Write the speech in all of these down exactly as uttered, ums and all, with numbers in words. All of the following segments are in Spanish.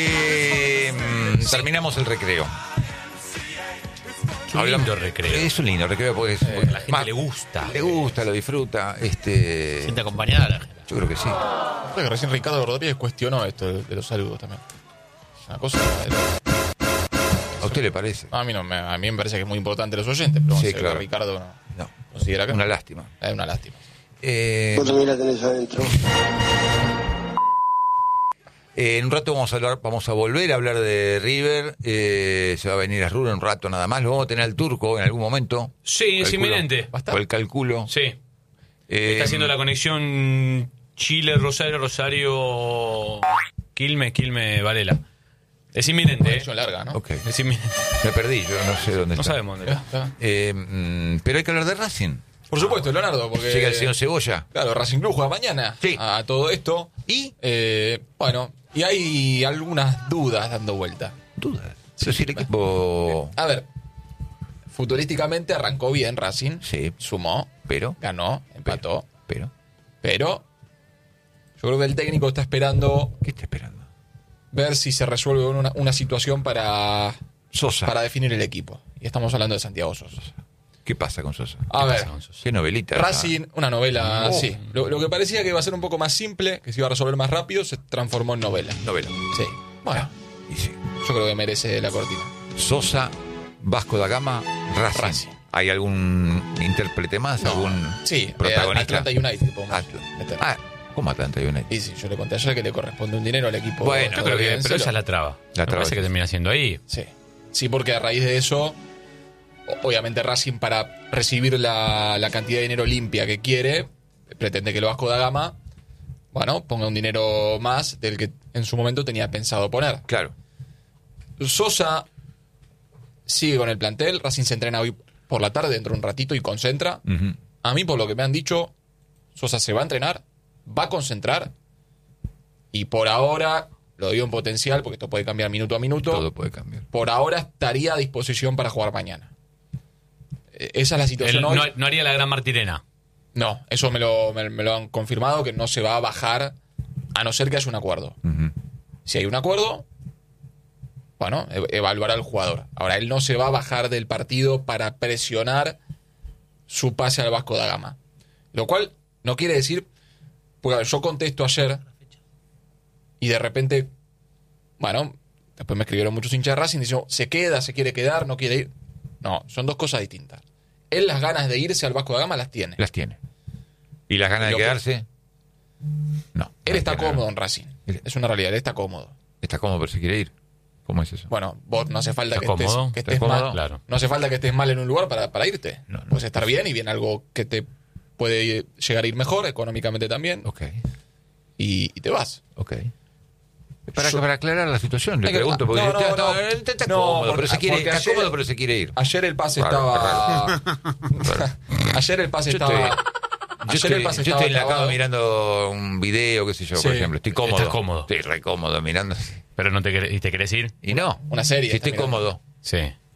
Eh, sí. Terminamos el recreo. Qué lindo recreo. Es un lindo recreo porque, es, eh, porque la gente más, le gusta. Le gusta, lo disfruta. Este... Se siente acompañada la gente. Yo creo que sí. Creo que recién Ricardo Rodríguez cuestionó esto de, de los saludos también. Una cosa. ¿A usted le parece? A mí no, me, a mí me parece que es muy importante los oyentes, pero Sí, no sé, claro. Ricardo no. No. Considera que Una no. lástima. Es una lástima. Eh, Vos también la tenés adentro. eh, en un rato vamos a hablar, vamos a volver a hablar de River. Eh, se va a venir a Ruro en un rato nada más. Lo vamos a tener al Turco en algún momento. Sí, es Calculo. inminente. O el calculo. Sí. Eh, Está haciendo la conexión Chile-Rosario, Rosario-Quilmes, Quilmes-Varela. Es inminente, ¿eh? Conexión larga, ¿no? Ok. Es inminente. Me perdí, yo no sé dónde No está. sabemos dónde está. Ya, ya. Eh, mm, pero hay que hablar de Racing. Por supuesto, Leonardo, porque... Llega el señor Cebolla. Claro, Racing Club juega mañana Sí. a todo esto. ¿Y? Eh, bueno, y hay algunas dudas dando vuelta. Dudas. Pero si el equipo... A ver, futurísticamente arrancó bien Racing. Sí. Sumó, Pero... ganó, empató. Pero... Pero yo creo que el técnico está esperando ¿Qué está esperando? ver si se resuelve una, una situación para, Sosa. para definir el equipo. Y estamos hablando de Santiago Sosa. ¿Qué pasa con Sosa? A ¿Qué ver, pasa con Sosa? ¿Qué novelita? Racing, una novela, Oh. sí. Lo, lo que parecía que iba a ser un poco más simple, que se iba a resolver más rápido, se transformó en novela. Novela. Sí. Bueno, Y sí. yo creo que merece la cortina. Sosa, Vasco da Gama, Racing. Racing. ¿Hay algún intérprete más? No. ¿Algún Sí, eh, protagonista? Atlanta United podemos Atl- meter. Ah, ¿cómo Atlanta United? Y sí, yo le conté ayer que le corresponde un dinero al equipo. Bueno, Yo creo que, pero estadounidense. esa es la traba. La Me traba, parece sí. que termina siendo ahí. Sí. Sí, porque a raíz de eso, o- obviamente Racing, para recibir la, la cantidad de dinero limpia que quiere, pretende que el Vasco da Gama, bueno, ponga un dinero más del que en su momento tenía pensado poner. Claro. Sosa sigue con el plantel, Racing se entrena hoy por la tarde, dentro de un ratito, y concentra. Ujú. A mí, por lo que me han dicho, Sosa se va a entrenar, va a concentrar, y por ahora, lo digo en potencial, porque esto puede cambiar minuto a minuto, Todo puede cambiar. por ahora estaría a disposición para jugar mañana. Eh, Esa es la Él situación no, hoy. no haría la gran Martirena. No, eso me lo, me, me lo han confirmado, que no se va a bajar a no ser que haya un acuerdo. Ujú. Si hay un acuerdo, bueno, e- evaluará al jugador. Ahora, él no se va a bajar del partido para presionar su pase al Vasco da Gama. Lo cual no quiere decir, porque a ver, yo contesto ayer y de repente, bueno, después me escribieron muchos hinchas de Racing diciendo, se queda, se quiere quedar, no quiere ir. No, son dos cosas distintas. Él las ganas de irse al Vasco da Gama las tiene. Las tiene. ¿Y las ganas Lo de que- quedarse? No. Él no está tiene. cómodo en Racing. Es una realidad, él está cómodo. Está cómodo, pero se quiere ir. ¿Cómo es eso? Bueno, vos no hace falta que ¿Estás estés, cómodo? que ¿Estás estés cómodo? mal. Claro. No hace falta que estés mal en un lugar para, para irte. No, no. Puedes estar bien y viene algo que te puede llegar a ir mejor, económicamente también, Ok, y, y te vas. ok. Para, Yo- para aclarar la situación, le Hay que- pregunto, porque no, está, no, está- no. está- está No, cómodo, porque- pero se quiere, porque está ayer- cómodo, pero se quiere ir. Ayer el pase Raro, estaba... Ayer el pase Yo estaba... estoy- Yo Ayer estoy, el pase yo estaba estoy en la cama clavado. mirando un video, qué sé yo, Sí. por ejemplo. Estoy cómodo. Estás cómodo. Estoy re cómodo mirando. Pero no te querés, ¿y te querés ir? Y no. Una serie Si está estoy mirando. cómodo. Sí.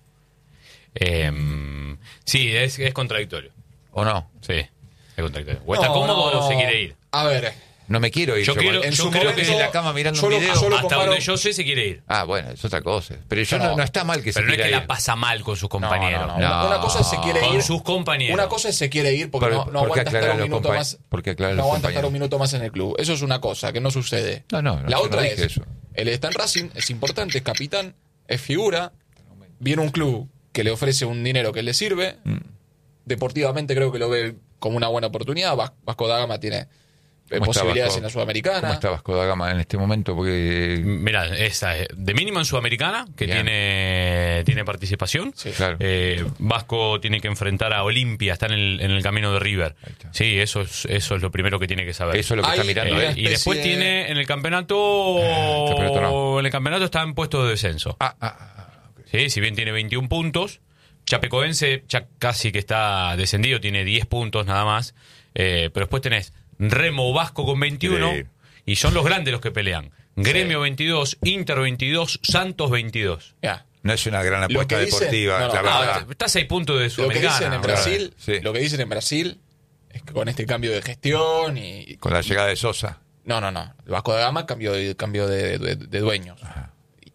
Em, sí, es, es contradictorio. ¿O no? Sí, es contradictorio. O está No, cómodo no. o se quiere ir. A ver, No me quiero ir. Yo quiero- en yo su creo momento que- estoy en la cama mirando yo un lo- video. yo lo Hasta comparo- donde yo sé se quiere ir. Ah, bueno, es otra cosa. Pero yo No. no, no está mal que Pero se no es que quiera la ir. pasa mal con sus compañeros. No, no, no. Una, una cosa es se quiere Con ir. sus compañeros. Una cosa es se quiere ir porque Pero, no, no ¿por qué aguanta estar aclarar un los minuto compa- más. por qué aclarar No los aguanta estar compañeros? un minuto más en el club. Eso es una cosa que no sucede. No, no, no, La yo otra no es, dije eso. él está en Racing, es importante, es capitán, es figura. Viene un club que le ofrece un dinero que le sirve. Mm. Deportivamente creo que lo ve como una buena oportunidad. Vas- Vasco da Gama tiene eh, ¿Cómo está posibilidades Vasco? en la ¿Cómo Sudamericana. está Vasco da Gama en este momento? Porque Mira, esa es de mínimo en Sudamericana, que Bien. tiene, tiene participación. Sí. claro. Eh, Vasco tiene que enfrentar a Olimpia, está en el, en el camino de River. Ahí está. Sí, eso es, eso es lo primero que tiene que saber. Eso es lo que Hay- está mirando Eh, él. y después especie- tiene en el campeonato, Ah, campeonato no. en el campeonato está en puesto de descenso. Ah, ah, ah, ok. Sí, si bien tiene veintiún puntos, Chapecoense ya casi que está descendido, tiene diez puntos nada más. Eh, pero después tenés Remo Vasco con veintiuno Sí. y son los grandes los que pelean. Gremio veintidós, Inter veintidós, Santos veintidós. Ya. No es una gran Lo apuesta que dicen- deportiva, no, no, la no, verdad. Ah, está a seis puntos de Lo que Sudamericana. dicen en ¿verdad? Brasil, Sí. lo que dicen en Brasil es que con este cambio de gestión y Con la llegada de Sosa. no, no, no. El Vasco da Gama cambió de cambio de, de- de dueños.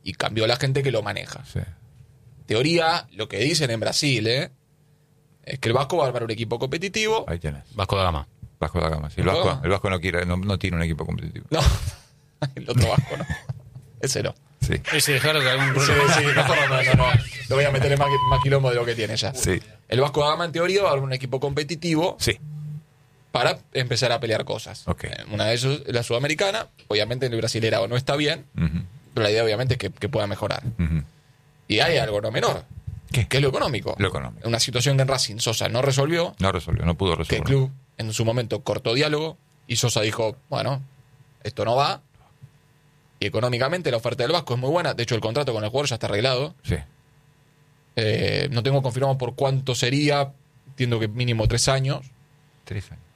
y cambió la gente que lo maneja. Sí. Teoría, lo que dicen en Brasil, ¿eh? es que el Vasco va a armar un equipo competitivo. Ahí tenés. Vasco da Gama. Vasco da Gama. Sí, el, Vasco da Vasco, Gama. el Vasco no quiere, no, no tiene un equipo competitivo. No, el otro Vasco no. Ese no. Sí. Ese dejaron que algún Sí, sí, mejor no, no, no, no. Lo voy a meter en más, más quilombo de lo que tiene ya. Sí. El Vasco da Gama, en teoría, va a armar un equipo competitivo Sí. para empezar a pelear cosas. Ok. Eh, Una de ellas es la sudamericana. Obviamente en el Brasileirao no está bien, Ujú, pero la idea obviamente es que, que pueda mejorar. ujú. Y hay algo no menor, ¿Qué? que es lo económico. Lo económico. Una situación que en Racing Sosa no resolvió, No resolvió, no pudo que resolver. el club en su momento cortó diálogo y Sosa dijo, bueno, esto no va. Y económicamente la oferta del Vasco es muy buena. De hecho, el contrato con el jugador ya está arreglado. Sí. Eh, no tengo confirmado por cuánto sería. Entiendo que mínimo tres años. Tres años.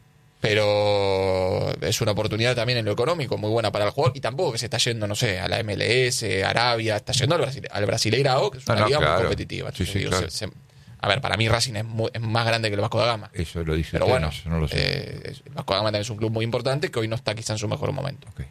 Pero es una oportunidad también en lo económico muy buena para el jugador. Y tampoco que se está yendo, no sé, a la M L S, a Arabia. Está yendo al, Brasil, al Brasileirao, que es una No, no, liga claro. muy competitiva. Sí, Entonces, sí, digo, claro. se- se- a ver, para mí Racing es, muy- es más grande que el Vasco da Gama. Eso lo dice Pero usted, bueno, no, yo no lo sé. eh, es- el Vasco da Gama también es un club muy importante que hoy no está quizá en su mejor momento. Ok.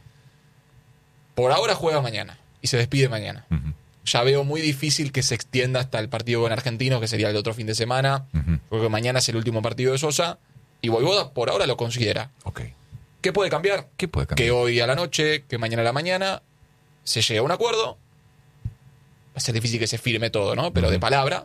Por ahora juega mañana y se despide mañana. Ujú, Ya veo muy difícil que se extienda hasta el partido con Argentinos, que sería el otro fin de semana. ujú. Porque mañana es el último partido de Sosa. Y Voivoda por ahora lo considera. Ok. ¿Qué puede cambiar? ¿Qué puede Que cambiar? hoy a la noche, que mañana a la mañana, se llegue a un acuerdo. Va a ser difícil que se firme todo, ¿no? Pero Ujú. de palabra.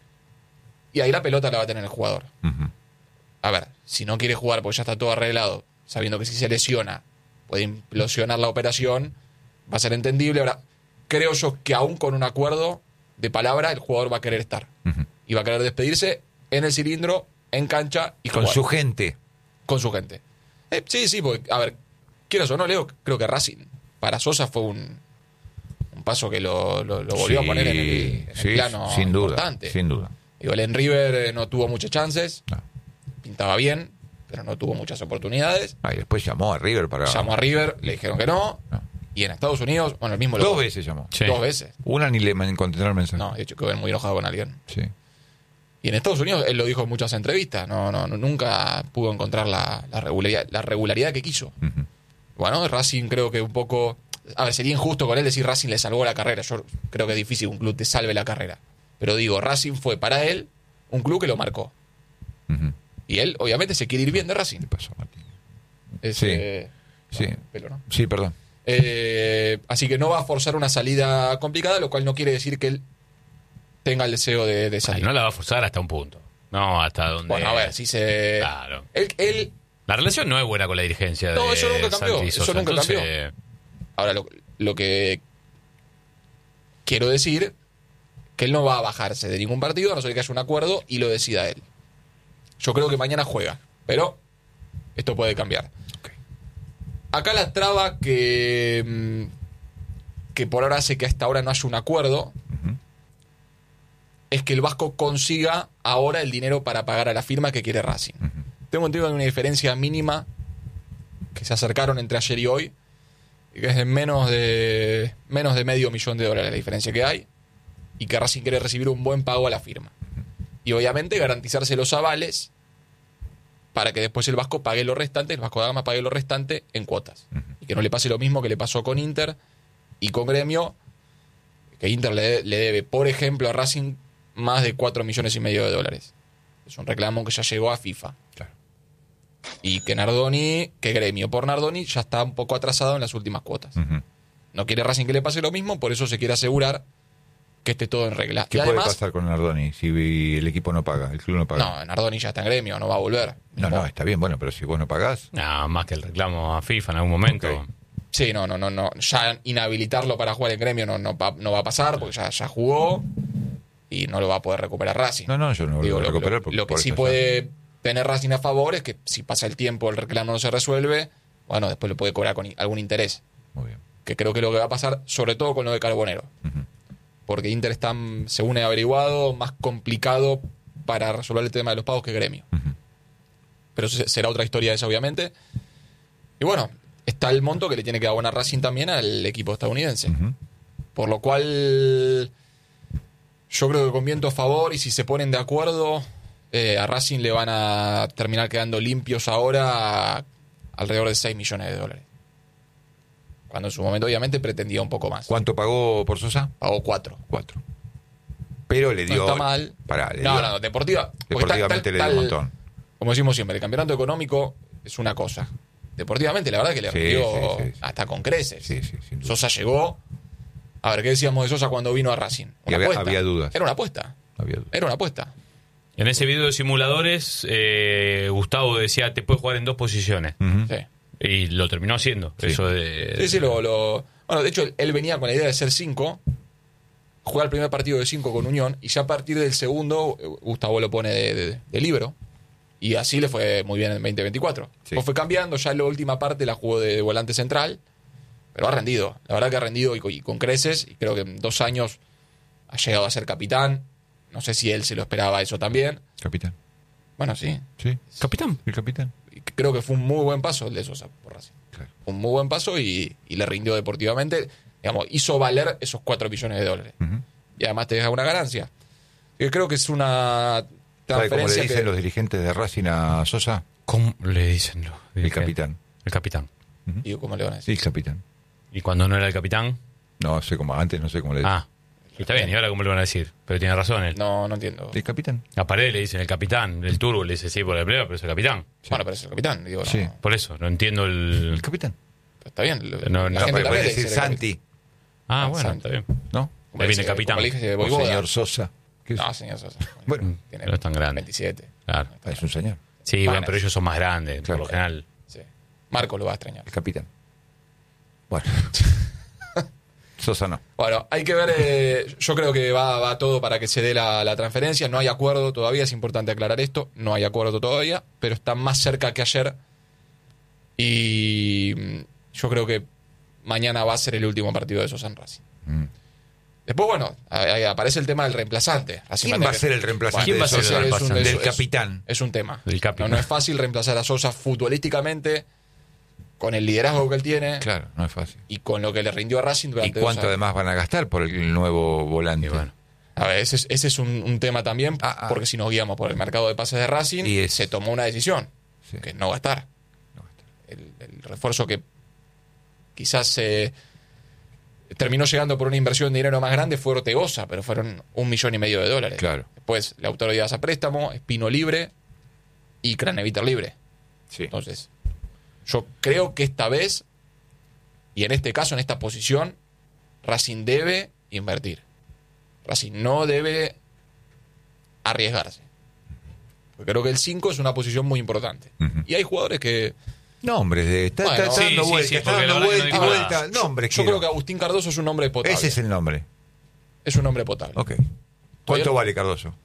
Y ahí la pelota la va a tener el jugador. Ujú. A ver, si no quiere jugar porque ya está todo arreglado, sabiendo que si se lesiona puede implosionar la operación, va a ser entendible. Ahora, creo yo que aún con un acuerdo de palabra, el jugador va a querer estar. Ujú. Y va a querer despedirse en el cilindro, en cancha y Con jugar. su gente. Con su gente. Eh, sí, sí, porque, a ver, quieras o no, Leo, creo que Racing para Sosa fue un, un paso que lo, lo- lo volvió Sí, a poner en el, en el sí, plano sin duda, importante. sin duda. Digo, el en River eh, no tuvo muchas chances, No. pintaba bien, pero no tuvo muchas oportunidades. Ah, y después llamó a River para... Llamó a River, le dijeron que no. No. Y en Estados Unidos, bueno, el mismo lo- Dos veces llamó. Sí. Dos veces. Una ni le man- contestó el mensaje. No, de hecho, quedó muy enojado con alguien. Sí. Y en Estados Unidos, él lo dijo en muchas entrevistas, no, no, no- nunca pudo encontrar la, la regularidad, la regularidad que quiso. Ujú. Bueno, Racing creo que un poco... A ver, sería injusto con él decir Racing le salvó la carrera. Yo creo que es difícil que un club te salve la carrera. Pero digo, Racing fue para él un club que lo marcó. Ujú. Y él, obviamente, se quiere ir bien de Racing. ¿Qué pasó, Martín? Es, Sí. eh, Sí. no, pelo, ¿no? Sí, perdón. Eh, así que no va a forzar una salida complicada, lo cual no quiere decir que él tenga el deseo de, de Ay, salir. no la va a forzar hasta un punto. No, hasta donde. Bueno, a ver, si se... Claro. Él, él- La relación no es buena con la dirigencia. No, de eso nunca cambió, Santi eso Sosa. nunca Entonces, cambió. ahora, lo, lo que quiero decir, que él no va a bajarse de ningún partido, a no ser que haya un acuerdo y lo decida él. Yo creo que mañana juega, pero esto puede cambiar. Ok. Acá la traba que, mm, que por ahora hace que hasta ahora no haya un acuerdo Ujú. es que el Vasco consiga ahora el dinero para pagar a la firma que quiere Racing. Ujú. Tengo entendido que hay una diferencia mínima que se acercaron entre ayer y hoy, y que es de menos de menos de medio millón de dólares la diferencia que hay, y que Racing quiere recibir un buen pago a la firma. Y obviamente garantizarse los avales para que después el Vasco pague lo restante, el Vasco da Gama pague lo restante en cuotas. Ujú. Y que no le pase lo mismo que le pasó con Inter y con Gremio, que Inter le, le debe, por ejemplo, a Racing más de cuatro millones y medio de dólares. Es un reclamo que ya llegó a FIFA. Claro. Y que Nardoni, que Gremio por Nardoni ya está un poco atrasado en las últimas cuotas. Ujú. No quiere Racing que le pase lo mismo, por eso se quiere asegurar que esté todo en regla. ¿Qué y puede además, pasar con Nardoni si el equipo no paga, el club no paga? no, Nardoni ya está en Gremio, no va a volver. No, no, está bien, bueno, pero si vos no pagás... No, más que el reclamo a FIFA en algún momento. Ok. Sí, no, no, no, no. Ya inhabilitarlo para jugar en Gremio no, no, va- no va a pasar porque ya, ya jugó y no lo va a poder recuperar Racing. No, no, yo no lo Digo, voy a lo, recuperar. lo- porque lo que por sí eso puede tener Racing a favor es que si pasa el tiempo, el reclamo no se resuelve, bueno, después lo puede cobrar con i- algún interés. está. Muy bien. Que creo que es lo que va a pasar, sobre todo con lo de Carbonero. Ujú. Porque Inter está, mm, según he averiguado, más complicado para resolver el tema de los pagos que Gremio. Ujú. Pero eso será otra historia esa, obviamente. Y bueno, está el monto que le tiene que abonar Racing también al equipo estadounidense. Ujú. Por lo cual, yo creo que con viento a favor y si se ponen de acuerdo, eh, a Racing le van a terminar quedando limpios ahora alrededor de seis millones de dólares. Cuando en su momento, obviamente, pretendía un poco más. ¿Cuánto pagó por Sosa? Pagó cuatro. Cuatro. Pero le No dio... está mal. Pará, le no, dio- no, deportiva. porque Deportivamente está- le dio un está- montón. Como decimos siempre, el campeonato económico es una cosa. Deportivamente, la verdad que le Sí, rindió sí, sí, sí. hasta con creces. Sí, sí, sin duda. Sosa llegó. A ver, ¿qué decíamos de Sosa cuando vino a Racing? Y Una había- apuesta. había dudas. Era una apuesta. Había duda. Era una apuesta. En ese video de simuladores, eh, Gustavo decía, te puedes jugar en dos posiciones. Ujú. Sí. Y lo terminó haciendo. Sí. Eso de... Sí, sí, lo, lo- Bueno, de hecho, él, él venía con la idea de ser cinco, jugar el primer partido de cinco con Unión, y ya a partir del segundo, eh, Gustavo lo pone de, de- de libero. Y así le fue muy bien en veinte veinticuatro. Sí. Después fue cambiando, ya en la última parte la jugó de volante central, pero ha rendido. La verdad que ha rendido y, con- y con creces, y creo que en dos años ha llegado a ser capitán. No sé si él se lo esperaba eso también. Capitán. Bueno, sí. Sí. Capitán. El capitán. Y creo que fue un muy buen paso el de Sosa por Racing. Claro. Un muy buen paso y, y le rindió deportivamente. Digamos, hizo valer esos cuatro millones de dólares. Ujú. Y además te deja una ganancia. Yo creo que es una ¿Sabe cómo le transferencia dicen que... los dirigentes de Racing a Sosa? ¿Cómo le dicen? los El dirigentes? capitán. El capitán. Digo, ¿cómo le van a decir? Sí, el capitán. ¿Y cuando no era el capitán? No sé cómo, antes no sé cómo le dicen. Ah, está bien. ¿Y ahora cómo le van a decir? Pero tiene razón él. No, no entiendo. El capitán. A Paredes le dicen el capitán. El Turbo le dice sí por el pleno, pero es el capitán. Bueno, pero es el capitán. Digo, no, Sí. Por eso, no entiendo el... El capitán. está bien. Lo- No, no, la No, gente pero también puede le decir dice el Santi, Ah, Ah, bueno, Santi. está bien. ¿no? Como Ahí viene dice- el capitán. como le dije de O Voivoda. señor Sosa. ¿Qué es? No, señor Sosa. Bueno, Tiene no es tan grande. veintisiete. Claro. es un señor. Sí, Bueno, bueno, pero ellos son más grandes, claro. por lo general. Sí. Marco lo va a extrañar. El capitán. Bueno. Sosa no. Bueno, hay que ver, eh, yo creo que va, va todo para que se dé la, la transferencia, no hay acuerdo todavía, es importante aclarar esto, no hay acuerdo todavía, pero está más cerca que ayer y mm, yo creo que mañana va a ser el último partido de Sosa en Racing. Mm. Después, bueno, ahí aparece el tema del reemplazante. Racing ¿Quién tener va a que- ser el reemplazante ¿Quién va a de ser Sosa? el es un- reemplazante? es- Del es- capitán. Es un tema. Del capitán. No, no es fácil reemplazar a Sosa futbolísticamente con el liderazgo que él tiene Claro, no es fácil. y con lo que le rindió a Racing ¿Y durante dos cuánto años. además van a gastar por el nuevo volante? Y bueno. A ver, ese es, ese es un, un tema también, Ah, ah. porque si nos guiamos por el mercado de pases de Racing, Y es- se tomó una decisión, Sí. que no va a estar. No va a estar. El, el refuerzo que quizás se terminó llegando por una inversión de dinero más grande fue Ortegoza, pero fueron un millón y medio de dólares. Claro. Después, la autoridad a préstamo, Espino libre y Craneviter libre. Sí. Entonces, yo creo que esta vez, y en este caso, en esta posición, Racing debe invertir. Racing no debe arriesgarse. Porque creo que el cinco es una posición muy importante. Ujú. Y hay jugadores que... Nombres, de, está, Bueno, está- está sí, dando sí, vuelta, sí, está porque la dando verdad que vuelta y no dijo nada. vuelta. Nombres Yo quiero. creo que Agustín Cardoso es un nombre potable. Ese es el nombre. Es un nombre potable. Ok. Todavía ¿Cuánto no- vale Cardoso?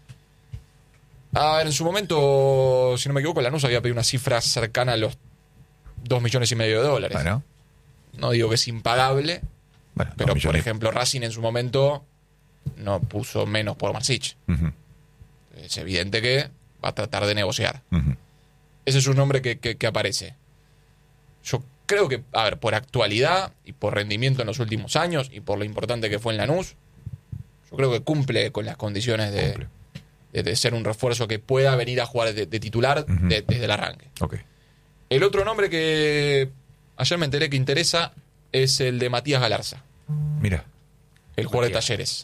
A ver, en su momento, si no me equivoco, Lanús había pedido una cifra cercana a los dos millones y medio de dólares. Bueno, No digo que es impagable, bueno pero dos por millones. ejemplo, Racing en su momento no puso menos por Marsic. Ujú, Es evidente que va a tratar de negociar. ujú. Ese es un nombre que, que- que aparece. Yo creo que, a ver, por actualidad y por rendimiento en los últimos años y por lo importante que fue en Lanús, yo creo que cumple con las condiciones de, Cumple. de- de ser un refuerzo que pueda venir a jugar de, de titular Ujú. de- desde el arranque. Ok. El otro nombre que ayer me enteré que interesa es el de Matías Galarza, Mira. el jugador de Matías. Talleres.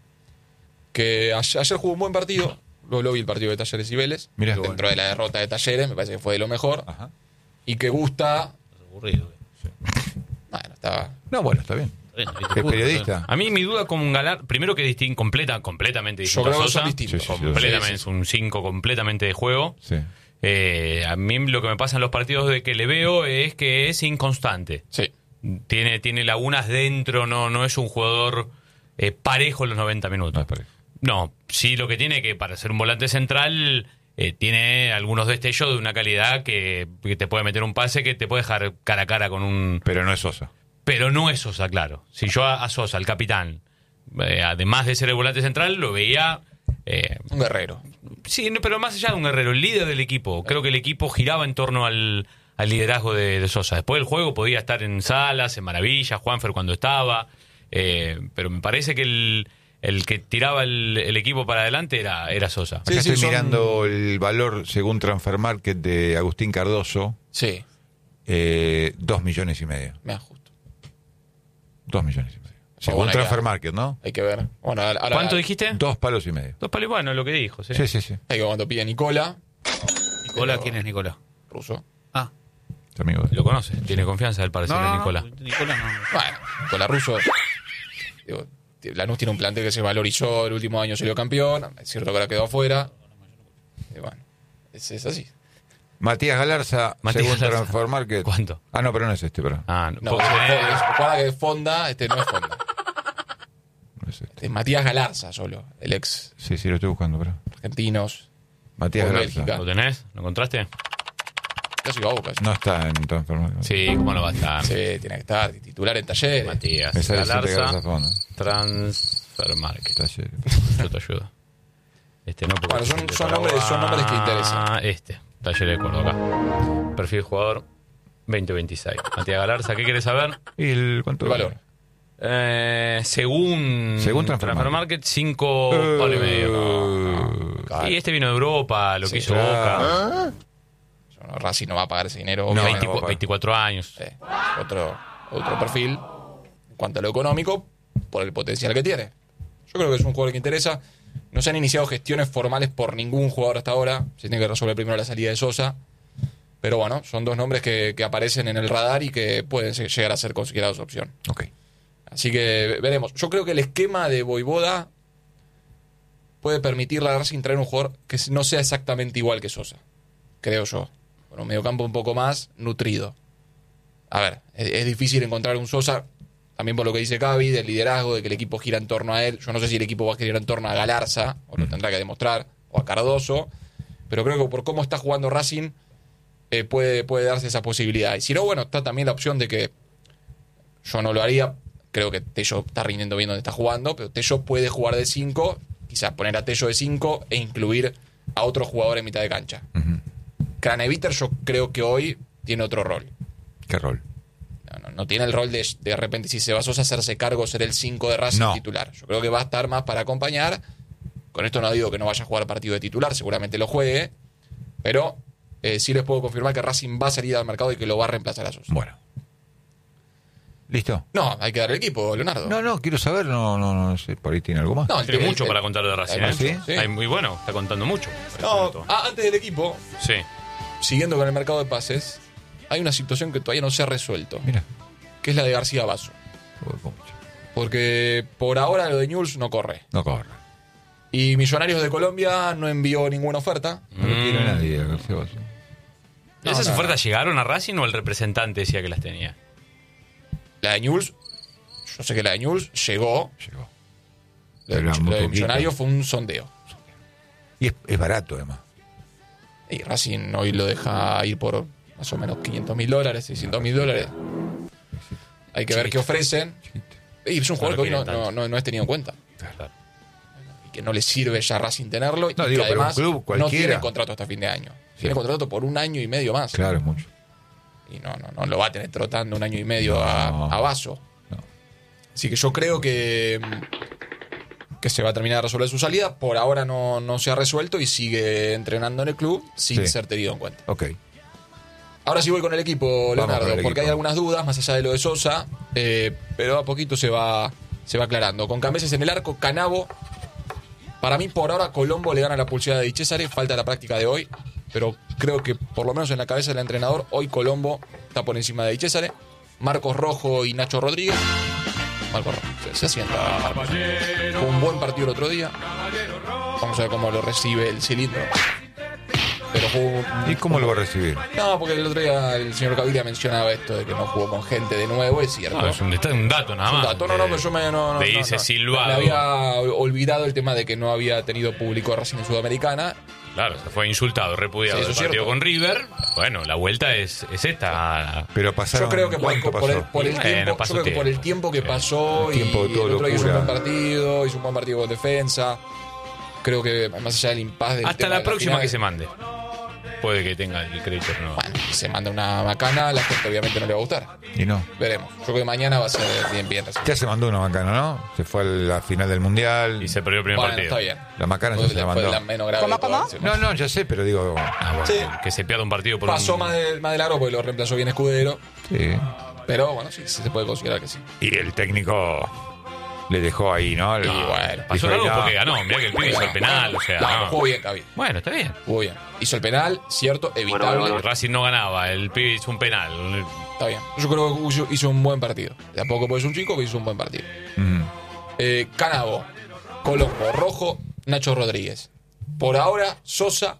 Que ayer, ayer jugó un buen partido, luego lo vi el partido de Talleres y Vélez, Mirá. dentro de la derrota de Talleres, me parece que fue de lo mejor, Ajá. y que gusta, Aburrido. bueno, estaba... No, bueno, está bien. Es periodista. A mí mi duda con un Galar, primero que distingue completa, completamente Yo distinto a creo que Sosa. son distintos. Sí, sí, sí. Completamente, Sí, es un cinco completamente de juego. Sí. Eh, a mí lo que me pasa en los partidos de que le veo es que es inconstante. Sí, Tiene, tiene lagunas dentro, no, no es un jugador eh, parejo en los noventa No minutos. es parejo. No, sí lo que tiene que para ser un volante central eh, tiene algunos destellos de una calidad que, que te puede meter un pase que te puede dejar cara a cara con un... Pero no es Sosa. Pero no es Sosa, claro. Si yo a, a Sosa, el capitán, eh, además de ser el volante central, lo veía... eh, un guerrero. sí, no, pero más allá de un guerrero, el líder del equipo. Creo que el equipo giraba en torno al, al liderazgo de, de Sosa. Después del juego podía estar en Salas, en Maravilla, Juanfer cuando estaba. eh, pero me parece que el, el que tiraba el, el equipo para adelante era, era Sosa. Acá Sí, sí, estoy son- mirando el valor según Transfer Market de Agustín Cardoso. Sí, Eh, dos millones y medio. me da justo. Dos millones y medio. Oh, Según bueno, Transfer ya. Market, ¿no? Hay que ver. Bueno, ahora, ¿Cuánto dijiste? Dos palos y medio. Dos palos, bueno, lo que dijo, sí. Sí, sí, sí. Hay que cuando pide Nicola, Nicolás, Pero- ¿quién es Nicolás? ruso. Ah, Es amigo de- Lo conoce, tiene confianza al parecer no, de no, Nicolás. no, Nicolás no. Bueno, Nicolás ruso. Digo, Lanús tiene un plantel que se valorizó, el último año salió campeón, es cierto que ahora quedó afuera. Y bueno, es, es así. Matías Galarza, Matías según Galarza. Transfer Market. ¿Cuánto? Ah, no, pero no es este, pero. Ah, No, porque es, tenés- es- recuerda que es Fonda, este no es Fonda. No es este. Este es Matías Galarza solo, el ex Sí, sí, lo estoy buscando, pero. argentinos. Matías Por Galarza. Bélgica. ¿Lo tenés? ¿Lo encontraste? Casi va a Boca. No está en Transfer Market. Sí, ¿cómo no va a estar? Sí, tiene que estar titular en Talleres. Matías Me sale siete Galarza Galarza, Fonda. Transfer Market. Taller. Yo te ayudo. Este no, porque Bueno, son- este son para nombres- son nombres que interesan. Este, Taller de Córdoba acá. Perfil jugador veinte veintiséis. Matías Galarza, ¿qué quieres saber? ¿Y el cuánto? El valor. Eh, según, Según Transfer Market, cinco Eh, palos y medio. Claro. Y este vino de Europa, lo Sí, que hizo claro. Boca. No, Racing no va a pagar ese dinero. No, obviamente. veinticuatro, no, veinticuatro años. Sí, otro, otro perfil. En cuanto a lo económico, por el potencial que tiene. Yo creo que es un jugador que interesa. No se han iniciado gestiones formales por ningún jugador hasta ahora. Se tiene que resolver primero la salida de Sosa. Pero bueno, son dos nombres que, que aparecen en el radar y que pueden se- llegar a ser considerados opción. Ok. Así que veremos. Yo creo que el esquema de Voivoda puede permitirle a Racing traer un jugador que no sea exactamente igual que Sosa. Creo yo. Con un mediocampo un poco más nutrido. A ver, es, es difícil encontrar un Sosa, también por lo que dice Gaby, del liderazgo, de que el equipo gira en torno a él. Yo no sé si el equipo va a girar en torno a Galarza, o lo tendrá que demostrar, o a Cardoso. Pero creo que por cómo está jugando Racing, eh, puede, puede darse esa posibilidad. Y si no, bueno, está también la opción de que yo no lo haría. Creo que Tello está rindiendo bien donde está jugando, pero Tello puede jugar de cinco, quizás poner a Tello de cinco e incluir a otro jugador en mitad de cancha. Ujú. Craneviter yo creo que hoy tiene otro rol. ¿Qué rol? No, no, no tiene el rol de de repente si se va Sosa hacerse cargo, ser el cinco de Racing No. titular. Yo creo que va a estar más para acompañar. Con esto no digo que no vaya a jugar partido de titular, seguramente lo juegue, pero eh, sí les puedo confirmar que Racing va a salir al mercado y que lo va a reemplazar a Sosa. Bueno. ¿Listo? No, hay que dar el equipo, Leonardo. No, no, quiero saber, no, no, no sé, por ahí tiene algo más. No, el- Tiene el- mucho el- para contar de Racing. Hay ¿eh? mucho, sí. Hay muy bueno, está contando mucho. No, ah, antes del equipo, Sí. siguiendo con el mercado de pases, hay una situación que todavía no se ha resuelto, Mira. que es la de García Basso. Uy, mucho. Porque por ahora lo de Newell's no corre. No corre. Y Millonarios de Colombia no envió ninguna oferta. No lo quiere nadie, García Basso. No, ¿Esas no, ofertas llegaron a Racing o el representante decía que las tenía? La de Newell's, yo sé que la de Newell's llegó. Llegó. Lo de, Pero lo muy de poquito. Millonarios fue un sondeo. Y es, es barato, además. Y Racing hoy lo deja ir por más o menos quinientos mil dólares, seiscientos mil dólares. Hay que ver qué ofrecen. Y es un jugador No que lo hoy no, quieren no, tanto. no- no es tenido en cuenta. Claro. Y que no le sirve ya a Racing tenerlo. No, y digo, que pero un además club no cualquiera. tiene contrato hasta fin de año. Sí. Tiene contrato por un año y medio más. Claro, es mucho. Y no, no, no lo va a tener trotando un año y medio No. a, a Vaso. No. Así que yo creo que, que se va a terminar de resolver su salida. Por ahora no, no se ha resuelto y sigue entrenando en el club sin Sí. ser tenido en cuenta. Ok. Ahora sí voy con el equipo, Vamos Leonardo, con el porque equipo. hay algunas dudas más allá de lo de Sosa, eh, pero a poquito se va, se va aclarando. Con Cambeses en el arco, Canavo. Para mí, por ahora, Colombo le gana la pulseada de Di Cesare. Falta la práctica de hoy, pero creo que por lo menos en la cabeza del entrenador, hoy Colombo está por encima de Di Cesare. Marcos Rojo y Nacho Rodríguez. Marcos Rojo, se, se asienta Marcos. Fue un buen partido el otro día. Vamos a ver cómo lo recibe el cilindro. Pero jugó un- ¿Y cómo lo va a recibir? no, porque el otro día el señor Gaviria mencionaba esto de que no jugó con gente de nuevo, es cierto. No, es un, deta- un dato nada Es un más. dato. No, no, pero yo me, no, no, Le no, dice no. silbado. Me había olvidado el tema de que no había tenido público Racing en Sudamericana. Claro, se fue insultado, repudiado Sí, eso del es partido cierto. con River. Bueno, la vuelta es, es esta. Pero pasaron. Yo creo que por, ¿Cuánto por pasó? el, por el Bueno, tiempo, pasó yo creo que por el tiempo. tiempo que pasó El tiempo de y todo el otro día hizo un locura. buen partido, hizo un buen partido con defensa. Creo que más allá del impas del Hasta tema la de próxima final, que se mande. Puede que tenga el crédito no. bueno, si se manda una macana, la gente obviamente no le va a gustar. Y no. Veremos. Yo creo que mañana va a ser bien, bien recibido. Ya se mandó una macana, ¿no? Se fue a la final del mundial. Y se perdió el primer Bueno, partido. está bien. La macana ya Fue- se la fue mandó. la menos grave de todas. No, no, ya sé, pero digo. Ah, bueno, Sí. Que se pierda un partido por Pasó un... más de, más de largo porque lo reemplazó bien Escudero. Sí. Pero bueno, sí, sí se puede considerar que sí. Y el técnico le dejó ahí, ¿no? Y bueno, Pasó dijo, algo no. porque ganó. Mirá que el pibe hizo el penal, o sea. No, no. jugó bien, Cavi. Bueno, está bien. Jugó bien. Hizo el penal, cierto, evitable. Bueno, bueno, bueno. Racing no ganaba, el pibe hizo un penal. Está bien. Yo creo que hizo, hizo un buen partido. De a poco pues es un chico que hizo un buen partido. Ujú. Eh, Canavo, Colombo, Rojo, Nacho Rodríguez. Por ahora, Sosa,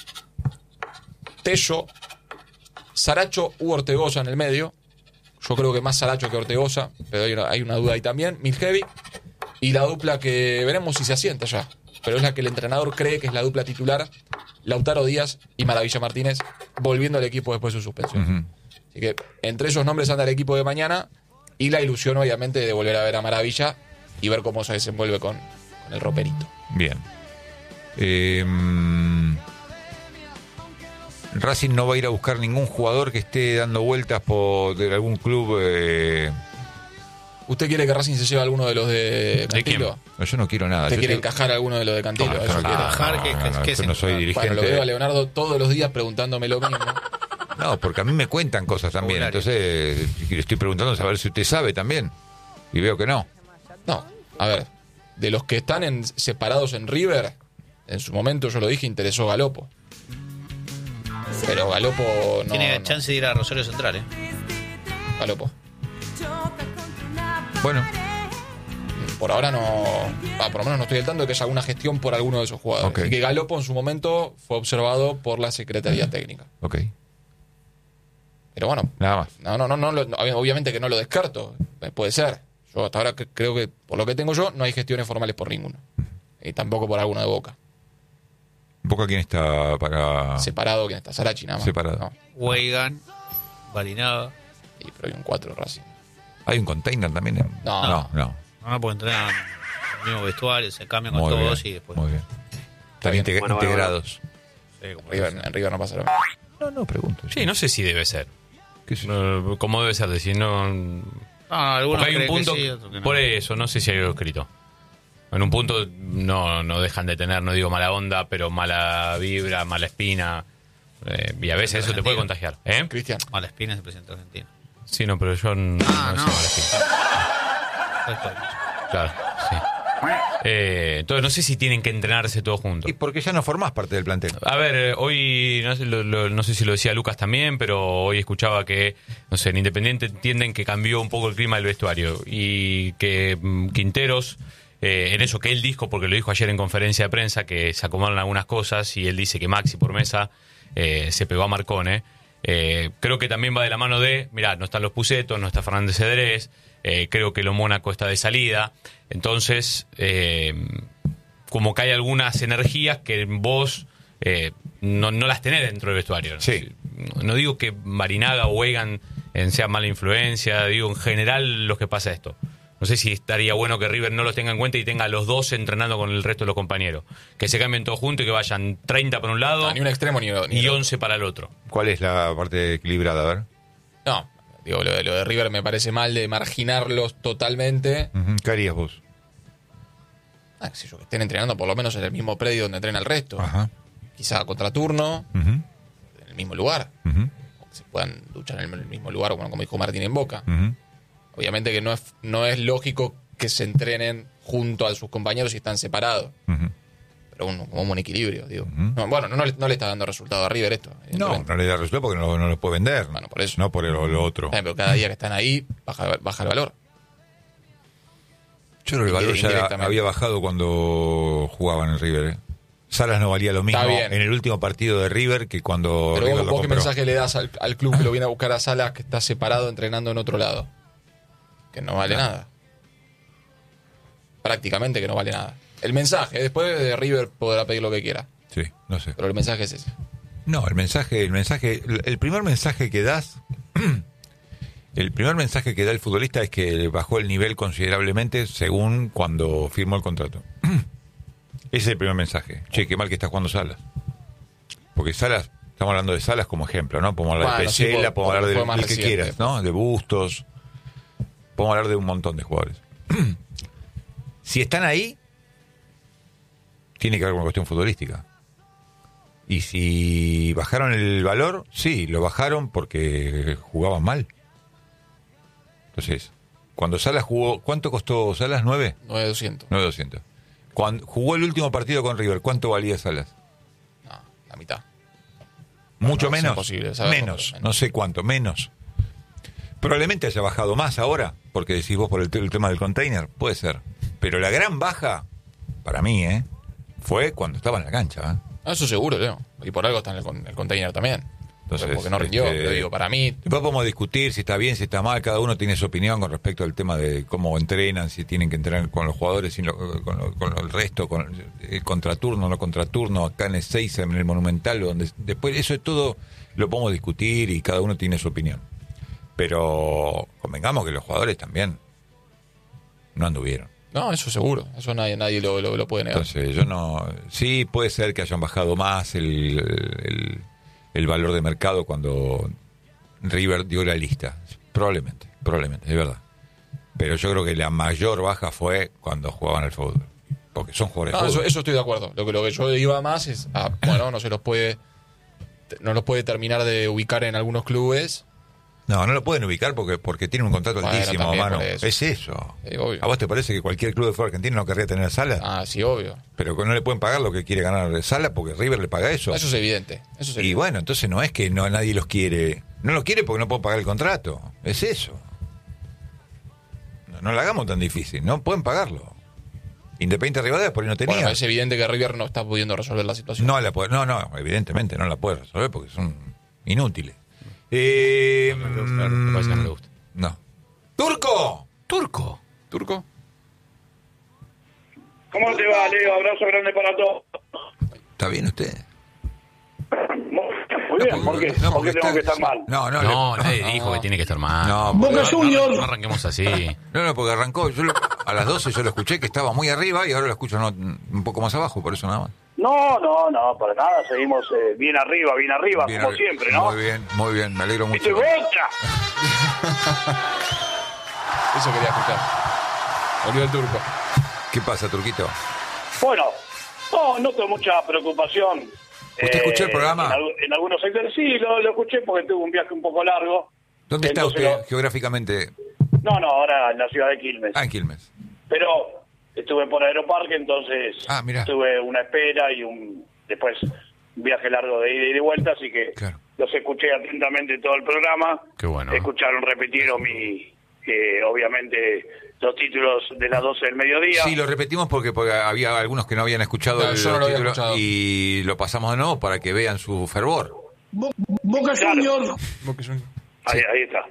Tello, Saracho u Ortegoza en el medio. Yo creo que más Saracho que Ortegoza, pero hay una, hay una duda ahí también. Milhevi. Y la dupla que veremos si se asienta ya. Pero es la que el entrenador cree que es la dupla titular. Lautaro Díaz y Maravilla Martínez, volviendo al equipo después de su suspensión. Ujú. Así que entre esos nombres anda el equipo de mañana. Y la ilusión, obviamente, de volver a ver a Maravilla y ver cómo se desenvuelve con, con el roperito. Bien. Eh, mm, Racing no va a ir a buscar ningún jugador que esté dando vueltas por de algún club. Eh... ¿Usted quiere que Racing se lleve a alguno de los de Cantilo? No, yo no quiero nada. ¿Usted Yo quiere te- encajar a alguno de los de Cantilo? No, Eso yo no quiere. quiero. Encajar, ¿qué- No, no, qué yo es no soy encajar? dirigente. Bueno, lo veo a Leonardo todos los días preguntándome lo mismo. No, porque a mí me cuentan cosas también. Vocabulario. Entonces le estoy preguntando a ver si usted sabe también. Y veo que no. No, a ver, de los que están en, separados en River, en su momento yo lo dije, interesó Galopo. Pero Galopo no. Tiene no. chance de ir a Rosario Central, ¿eh? Galopo. Bueno, Por ahora no. Ah, por lo menos no estoy al tanto de que haya alguna gestión por alguno de esos jugadores. Ok. Y que Galopo en su momento fue observado por la Secretaría Técnica. ok. Pero bueno, Nada más. no, no, no, no, lo- no, obviamente que no lo descarto. Eh, Puede ser. Yo hasta ahora que- creo que, por lo que tengo yo, no hay gestiones formales por ninguno. Y tampoco por alguno de Boca. ¿Boca quién está para...? Separado, ¿quién está? Sarachi nada más. Separado. No. Weigan, Balinaga. Y, pero hay un cuatro Racing. ¿Hay un container también? en- No. no. no. No, porque entrenan en el mismo vestuario, se cambian con Muy todos bien, y después. muy bien. Están bien. integ- Bueno, bueno, integrados. Sí, como River, dicen. en River no pasa lo mismo. No, no, pregunto. Sí, no sé si debe ser. ¿Qué sé yo? No, ¿Cómo debe ser? Decir, no. Ah, algunos Porque hay un creen punto. que sí, otros que no. Por eso, no sé si hay algo escrito. En un punto no, no dejan de tener, no digo mala onda, pero mala vibra, mala espina. Eh, y a veces eso te puede Argentina. contagiar. ¿Eh? Cristian. Malaspina es el presidente argentino. Sí, no, pero yo no, Ah, no no. sé mala espina. Esto es mucho. Claro, sí. Eh, entonces no sé si tienen que entrenarse todos juntos. Y porque ya no formás parte del plantel. A ver, eh, hoy, no sé, lo- lo- no sé si lo decía Lucas también, pero hoy escuchaba que, no sé, en Independiente entienden que cambió un poco el clima del vestuario y que mm, Quinteros, eh, en eso que él dijo, porque lo dijo ayer en conferencia de prensa, que se acomodaron algunas cosas y él dice que Maxi por mesa eh, se pegó a Marcone. Eh, creo que también va de la mano de, mirá, no están los Pucetos, no está Fernández Cedrés, eh, creo que lo Mónaco está de salida. Entonces, eh, como que hay algunas energías que vos eh, no, no las tenés dentro del vestuario. Sí. No digo que Marinaga o Weigand eh, sean mala influencia, digo en general lo que pasa esto. No sé si estaría bueno que River no los tenga en cuenta y tenga a los dos entrenando con el resto de los compañeros. Que se cambien todos juntos y que vayan treinta por un lado Ah, ni un extremo ni, ni y otro. once para el otro. ¿Cuál es la parte equilibrada? A ver. No, digo, lo de, lo de River me parece mal de marginarlos totalmente. Ujú. ¿Qué harías vos? Ah, qué sé yo, que estén entrenando por lo menos en el mismo predio donde entrena el resto. Ajá. Quizá a contraturno, Ujú. en el mismo lugar. Ujú. O que se puedan duchar en el mismo lugar, bueno, como dijo Martín en Boca. Ujú. Obviamente que no es, no es lógico que se entrenen junto a sus compañeros si están separados. Ujú. Pero un, como un equilibrio, digo. Ujú. No, bueno, no, le- no le está dando resultado a River esto. No, evidentemente. no le da resultado porque no, no lo puede vender. Bueno, por eso. No por lo, lo otro. Eh, pero cada día que están ahí, baja, baja el valor. Yo creo que el valor ya Indirectamente. había bajado cuando jugaban en River. ¿eh? Salas no valía lo mismo Está bien. en el último partido de River que cuando Pero River vos, lo vos ¿qué compró. mensaje le das al, al club que lo viene a buscar a Salas que está separado entrenando en otro lado? Que no vale nada. Prácticamente que no vale nada. El mensaje, después de River podrá pedir lo que quiera. Sí, no sé. Pero el mensaje es ese. No, el mensaje, el mensaje, el primer mensaje que das, el primer mensaje que da el futbolista es que bajó el nivel considerablemente según cuando firmó el contrato. Ese es el primer mensaje. Che, qué mal que está jugando Salas. Porque Salas, estamos hablando de Salas como ejemplo, ¿no? Podemos hablar Bueno, de sí, Pesela, por- podemos hablar porque de fue más del que reciente. quieras, ¿no? De Bustos. Podemos hablar de un montón de jugadores. Si están ahí, tiene que ver con una cuestión futbolística. Y si bajaron el valor, sí, lo bajaron porque jugaban mal. Entonces, cuando Salas jugó, ¿cuánto costó Salas? ¿nueve? nueve doscientos. nueve doscientos. Cuando jugó el último partido con River, ¿cuánto valía Salas? No, la mitad. Mucho no, es menos. imposible, sabemos, Menos, menos. no sé cuánto, menos. Probablemente haya bajado más ahora, porque decís vos por el, te- el tema del container, puede ser. Pero la gran baja, para mí, ¿eh? fue cuando estaba en la cancha. ¿eh? No, eso seguro, Leo. Y por algo está en el, con- el container también. Entonces, porque no rindió, este, pero digo, para mí... Después podemos discutir si está bien, si está mal, cada uno tiene su opinión con respecto al tema de cómo entrenan, si tienen que entrenar con los jugadores, sin lo- con, lo- con el resto, con el contraturno, no contraturno, acá en el seis, en el Monumental, donde después eso es todo, lo podemos discutir y cada uno tiene su opinión. Pero convengamos que los jugadores también no anduvieron. No, eso seguro. Eso nadie, nadie lo, lo, lo puede negar. Entonces, yo no. Sí, puede ser que hayan bajado más el, el, el valor de mercado cuando River dio la lista. Probablemente, probablemente, es verdad. Pero yo creo que la mayor baja fue cuando jugaban al fútbol. Porque son jugadores No, de eso, fútbol. eso estoy de acuerdo. Lo que, lo que yo iba más es, a, bueno, no se los puede, no los puede terminar de ubicar en algunos clubes. No, no lo pueden ubicar porque porque tienen un contrato Bueno, altísimo, también mano. por eso. Es eso. Sí, obvio. ¿A vos te parece que cualquier club de fútbol argentino no querría tener Sala? Ah, sí, obvio. Pero que no le pueden pagar lo que quiere ganar de Sala porque River le paga eso. Eso es evidente. Eso es Y evidente. bueno, entonces no es que no nadie los quiere. No los quiere porque no pueden pagar el contrato. Es eso. No, no lo hagamos tan difícil. No pueden pagarlo. Independiente Rivadavia por ahí no tenía. Bueno, es evidente que River no está pudiendo resolver la situación. no, la puede, no, no, evidentemente no la puede resolver porque son inútiles. Eh, No me gusta, me parece que no le gusta. no. ¡Turco! Turco. ¿Turco? ¿Cómo te va, Leo? Abrazo grande para todos. ¿Está bien usted? Muy bien, ¿por qué? No, ¿Por qué porque tengo que está- estar mal? No, no, No, le- nadie dijo que tiene que estar mal. No, no, Boca no, Junior. no arranquemos así. No, no, porque arrancó. Yo lo- a las doce yo lo escuché que estaba muy arriba y ahora lo escucho no, un poco más abajo, por eso nada más. No, no, no, para nada. Seguimos eh, bien arriba, bien arriba, Bien como arriba. siempre, ¿no? Muy bien, muy bien, me alegro ¡Viste, mucho. Boca! Eso quería escuchar. Volvió el Turco. ¿Qué pasa, Turquito? Bueno, no, noto mucha preocupación. ¿Usted escuchó el programa? En, al- en algunos sectores sí, lo, lo escuché porque tuve un viaje un poco largo. ¿Dónde está Entonces usted lo- geográficamente? No, no, ahora en la ciudad de Quilmes. Ah, en Quilmes. Pero estuve por Aeroparque, entonces Ah, mirá. tuve una espera y un después un viaje largo de ida y de vuelta, así que Claro. los escuché atentamente todo el programa. Qué bueno. Escucharon, repitieron mi, eh, obviamente, los títulos de las doce del mediodía. Sí, lo repetimos porque, porque había algunos que no habían escuchado No, el yo no lo había título escuchado. y lo pasamos de nuevo para que vean su fervor. Boca Junior. Ahí, ahí está.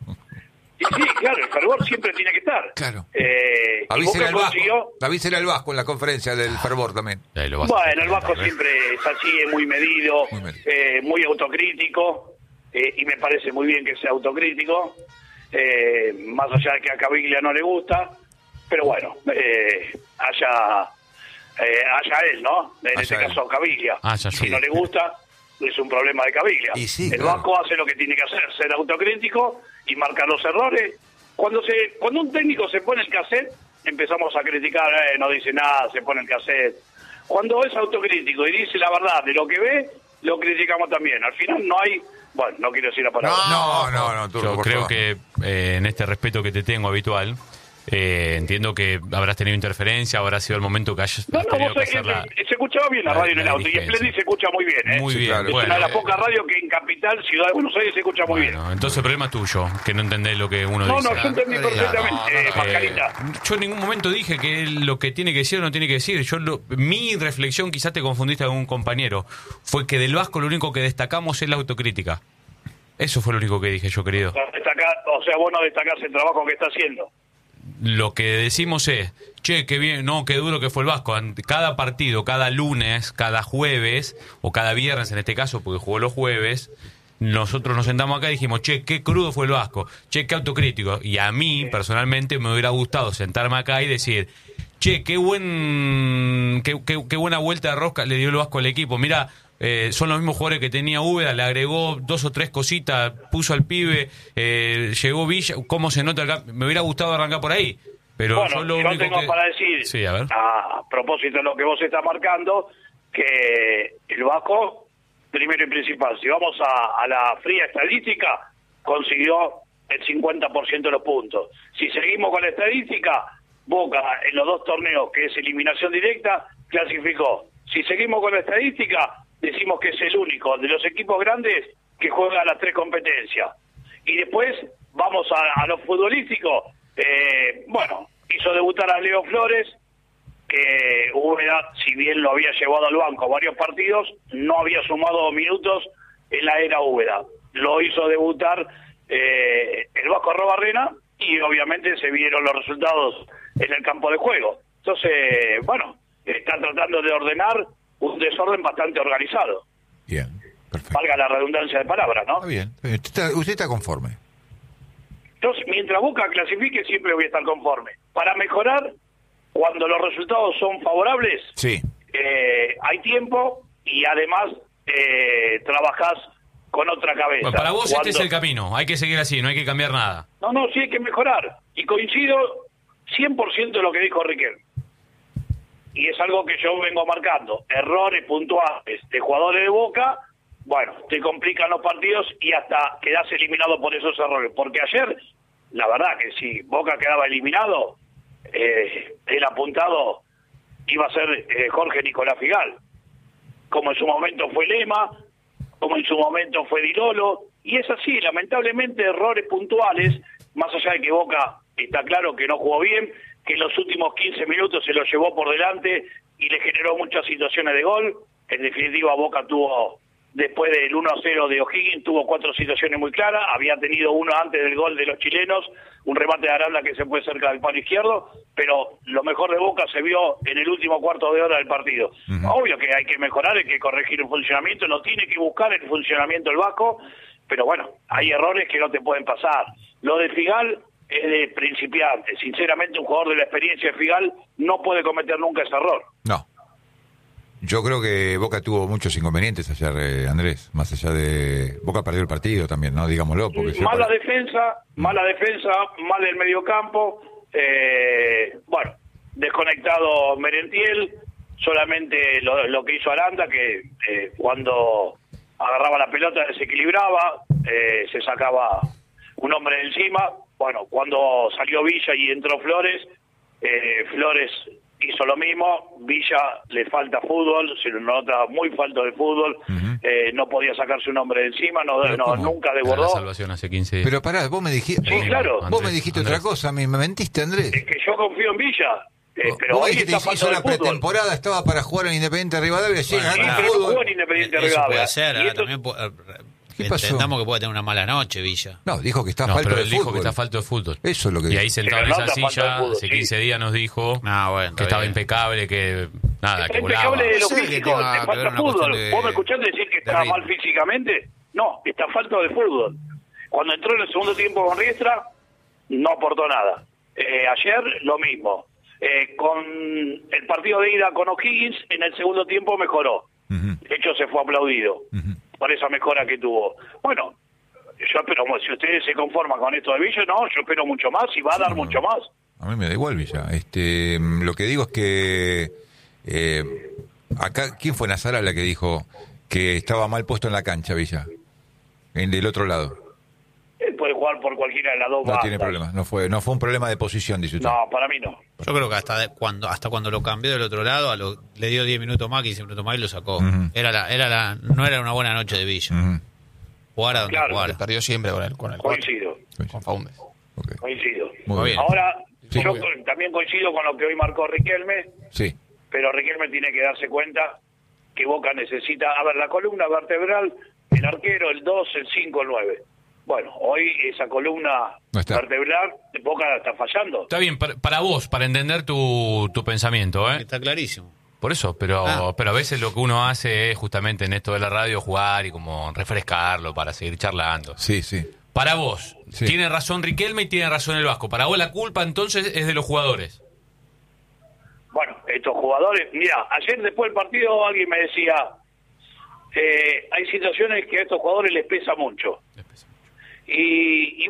Y sí, claro, el fervor siempre tiene que estar. Claro. Eh, y Avísele Boca al Vasco. consiguió. Avísele al Vasco en la conferencia del fervor también. Ahí lo vas a Bueno, hacer. el Vasco siempre es así, es muy medido, Muy medido. eh, muy autocrítico, eh, y me parece muy bien que sea autocrítico, eh, más allá de que a Caviglia no le gusta, pero bueno, eh, haya, eh, haya él, ¿no? En Haya este él. caso Caviglia. Haya si él. no le gusta, es un problema de Caviglia. Y sí, el claro. Vasco hace lo que tiene que hacer, ser autocrítico y marcar los errores. Cuando se cuando un técnico se pone el cassette, empezamos a criticar, eh, no dice nada, se pone el cassette. Cuando es autocrítico y dice la verdad de lo que ve, lo criticamos también. Al final no hay, bueno, no quiero decir la palabra. No, no, no, Turco, Yo por creo favor. que eh, en este respeto que te tengo habitual, eh, entiendo que habrás tenido interferencia, habrá sido el momento que hayas No, no, tenido vos que sabés hacer que la... se, se escuchaba bien la la- radio en la el auto y en dirigencia. Splendid se escucha muy bien, ¿eh? Muy Sí, bien, claro. Es bueno. una de las pocas radios que en Capital, Ciudad de Buenos Aires, se escucha muy bien. Bueno, entonces el problema es tuyo, que no entendés lo que uno No, dice. no, yo entendí perfectamente, no, no, eh, no, Mascarita. Eh, yo en ningún momento dije que él lo que tiene que decir o no tiene que decir. Yo lo- mi reflexión, quizás te confundiste con un compañero, fue que del Vasco lo único que destacamos es la autocrítica. Eso fue lo único que dije yo, querido. Destacar, o sea, vos no destacás el trabajo que está haciendo. Lo que decimos es, che, qué bien, no, qué duro que fue el Vasco. Ante- Cada partido, cada lunes, cada jueves, o cada viernes en este caso, porque jugó los jueves, nosotros nos sentamos acá y dijimos, che, qué crudo fue el Vasco, che, qué autocrítico. Y a mí, personalmente, me hubiera gustado sentarme acá y decir, che, qué buen qué, qué, qué buena vuelta de rosca le dio el Vasco al equipo. Mira, eh, son los mismos jugadores que tenía Úbeda, le agregó dos o tres cositas, puso al pibe, eh, llegó Villa, cómo se nota acá. Me hubiera gustado arrancar por ahí. Pero Bueno, yo lo yo único tengo que... para decir, Sí, a ver. a propósito de lo que vos estás marcando, que el Vasco, primero y principal, si vamos a, a la fría estadística, consiguió el cincuenta por ciento de los puntos. Si seguimos con la estadística, Boca en los dos torneos, que es eliminación directa, clasificó. Si seguimos con la estadística, decimos que es el único de los equipos grandes que juega las tres competencias. Y después vamos a, a lo futbolístico. Eh, bueno, hizo debutar a Leo Flores, que Úbeda, si bien lo había llevado al banco varios partidos, no había sumado minutos en la era Úbeda. Lo hizo debutar eh, el Vasco Arrobarrena y obviamente se vieron los resultados en el campo de juego. Entonces, bueno, está tratando de ordenar un desorden bastante organizado. Bien, perfecto. Valga la redundancia de palabras, ¿no? Está bien. Usted está, usted está conforme. Entonces, mientras Boca clasifique, siempre voy a estar conforme. Para mejorar, cuando los resultados son favorables, Sí. eh, hay tiempo y además eh, trabajás con otra cabeza. Bueno, para vos Cuando... este es el camino, hay que seguir así, no hay que cambiar nada. No, no, sí hay que mejorar. Y coincido cien por ciento de lo que dijo Riquelme. Y es algo que yo vengo marcando. Errores puntuales de jugadores de Boca, bueno, te complican los partidos y hasta quedás eliminado por esos errores. Porque ayer, la verdad que si Boca quedaba eliminado, eh, el apuntado iba a ser eh, Jorge Nicolás Figal. Como en su momento fue Lema, como en su momento fue Di Lolo, y es así, lamentablemente errores puntuales, más allá de que Boca está claro que no jugó bien, que en los últimos quince minutos se lo llevó por delante y le generó muchas situaciones de gol. En definitiva, Boca tuvo, después del uno a cero de O'Higgins, tuvo cuatro situaciones muy claras, había tenido uno antes del gol de los chilenos, un remate de Aranda que se fue cerca del palo izquierdo, pero lo mejor de Boca se vio en el último cuarto de hora del partido. Uh-huh. Obvio que hay que mejorar, hay que corregir el funcionamiento, no tiene que buscar el funcionamiento el Vasco, pero bueno, hay errores que no te pueden pasar. Lo de Figal es de principiante. Sinceramente, un jugador de la experiencia de Figal no puede cometer nunca ese error. No. Yo creo que Boca tuvo muchos inconvenientes ayer, eh, Andrés, más allá de... Boca perdió el partido también, ¿no? Digámoslo. Porque mala para... defensa, mala defensa, mal el mediocampo, eh, bueno, desconectado Merentiel, solamente lo, lo que hizo Aranda, que eh, cuando agarraba la pelota desequilibraba, eh, se sacaba un hombre de encima. Bueno, cuando salió Villa y entró Flores, eh, Flores hizo lo mismo. Villa le falta fútbol, se lo nota muy falto de fútbol. Uh-huh. eh, no podía sacarse un hombre de encima, no, no nunca desbordó. La salvación hace quince días. Pero pará, vos me dijiste, sí, vos, claro. vos me dijiste Andrés. Otra cosa, me, me mentiste, Andrés. Es que yo confío en Villa. Eh, pero vos hoy dijiste está que hizo la pretemporada, estaba para jugar en Independiente Rivadavia, llega bueno, a pero fútbol. No jugó en Independiente Eso Rivadavia. puede ser, esto... también puede, ¿Qué pasó? Entendamos que puede tener una mala noche, Villa. No, dijo que está no, falto pero de él fútbol. dijo que está falto de fútbol. Eso es lo que Y ahí sentado en esa silla, fútbol, hace quince sí. días nos dijo ah, bueno, que estaba bien. impecable, que nada, está que volaba. impecable de lo No sé físico, que tenga te que falta ver una fútbol. cuestión de- ¿Vos me escuchaste decir que está ritmo. mal físicamente? No, está falto de fútbol. Cuando entró en el segundo tiempo con Riestra, no aportó nada. Eh, ayer, lo mismo. Eh, con el partido de ida con O'Higgins, en el segundo tiempo mejoró. Uh-huh. De hecho, se fue aplaudido Uh-huh. por esa mejora que tuvo. Bueno, yo espero, si ustedes se conforman con esto de Villa, no, yo espero mucho más y va a dar No, mucho más. A mí me da igual, Villa. Este, lo que digo es que eh, acá, ¿quién fue Nazara la que dijo que estaba mal puesto en la cancha, Villa? En del otro lado. Él puede jugar por cualquiera de las dos No bandas. tiene problema. No fue, no fue un problema de posición, dice usted. No, para mí no. Yo creo que hasta de- cuando hasta cuando lo cambió del otro lado, a lo- le dio diez minutos más, quince minutos más y lo sacó. Ujú. Era la, era la, no era una buena noche de Villa. Uh-huh. Jugara donde Claro. jugara. Perdió siempre con el con el cuatro, Coincido, con Faúndez. Okay. coincido. Muy bien. Ahora, Sí. yo co- también coincido con lo que hoy marcó Riquelme, Sí. pero Riquelme tiene que darse cuenta que Boca necesita, a ver, la columna vertebral, el arquero, el dos, el cinco, el nueve. Bueno, hoy esa columna No está. vertebral de Boca está fallando. Está bien, para, para vos, para entender tu, tu pensamiento, ¿eh? Está clarísimo. Por eso, pero, Ah. pero a veces lo que uno hace es justamente en esto de la radio jugar y como refrescarlo para seguir charlando. Sí, sí. Para vos, Sí. tiene razón Riquelme y tiene razón el Vasco. Para vos la culpa entonces es de los jugadores. Bueno, estos jugadores, mira, ayer después del partido alguien me decía, eh, hay situaciones que a estos jugadores les pesa mucho. Y, y